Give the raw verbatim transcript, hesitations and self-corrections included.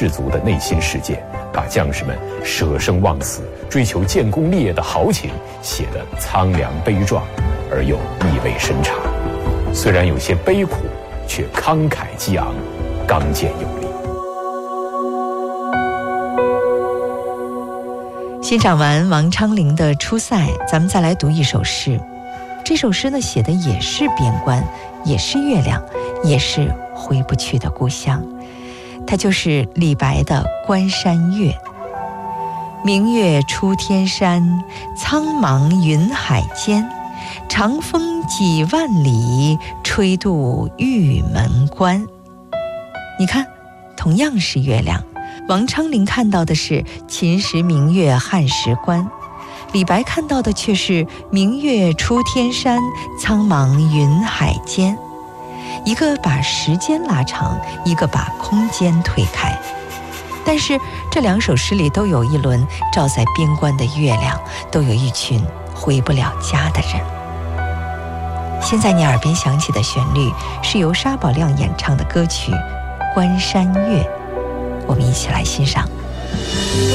士卒的内心世界，把将士们舍生忘死、追求建功立业的豪情写得苍凉悲壮，而又意味深长。虽然有些悲苦，却慷慨激昂，刚健有力。 欣赏完王昌龄的《出塞》，咱们再来读一首诗。这首诗呢，写的也是边关，也是月亮，也是回不去的故乡。它就是李白的《关山月》。明月出天山，苍茫云海间，长风几万里，吹度玉门关。你看，同样是月亮，王昌龄看到的是秦时明月汉时关，李白看到的却是明月出天山，苍茫云海间。一个把时间拉长，一个把空间推开。但是这两首诗里都有一轮照在边关的月亮，都有一群回不了家的人。现在你耳边响起的旋律是由沙宝亮演唱的歌曲《关山月》，我们一起来欣赏。